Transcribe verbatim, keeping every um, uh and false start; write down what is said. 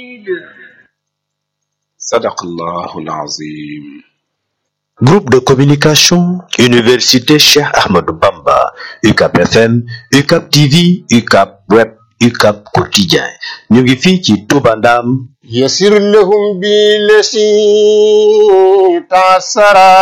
Sadaqallahul Azim. Groupe de communication, Université Cheikh Ahmadou Bamba, U C A P F M, U C A P T V, U C A P Web, U C A P Quotidien. ñu ngi fii ci Touba Ndam. Yasir lahum bi lasi tasara